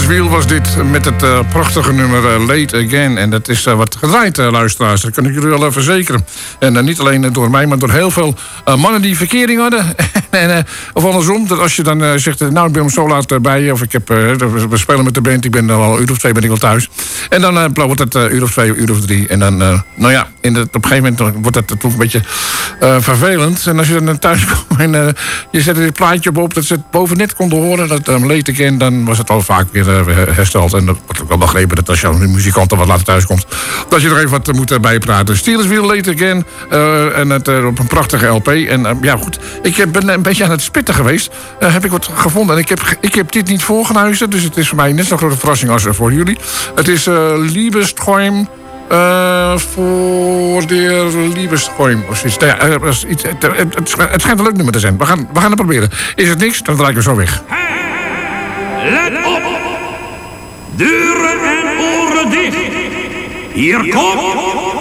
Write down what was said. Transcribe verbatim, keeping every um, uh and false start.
Wheel was dit met het uh, prachtige nummer uh, Late Again. En dat is uh, wat gedraaid, uh, luisteraars. Dat kan ik jullie wel uh, verzekeren. En uh, niet alleen uh, door mij, maar door heel veel uh, mannen die verkering hadden. en, uh, of andersom, dat als je dan uh, zegt... Uh, nou, ik ben om zo laat uh, bij je. Of ik heb, uh, we spelen met de band. Ik ben al een uur of twee ben ik wel thuis. En dan uh, wordt het uh, uur of twee, uur of drie. En dan, uh, nou ja, in de, op een gegeven moment wordt het toch een beetje uh, vervelend. En als je dan thuis komt en uh, je zet er dit plaatje op... dat ze het boven net konden horen, dat um, Late Again... dan was het al vaak weer uh, hersteld. En dat wordt ook wel begrepen dat als je een muzikant er wat later thuis komt... dat je er even wat moet uh, bijpraten. Steelers Wheel, Late Again. Uh, en het, uh, op een prachtige L P. En uh, ja, goed. Ik ben een beetje aan het spitten geweest. Uh, heb ik wat gevonden. En ik heb, ik heb dit niet voorgeluisterd. Dus het is voor mij net zo'n grote verrassing als uh, voor jullie. Het is uh, Liebesträum... Uh, voor de Liebesträum. Of iets. Ja, uh, het, het, het, het schijnt een leuk nummer te zijn. We gaan, we gaan het proberen. Is het niks, dan draai ik er zo weg. Let op! Deuren en oren dicht! Hier komt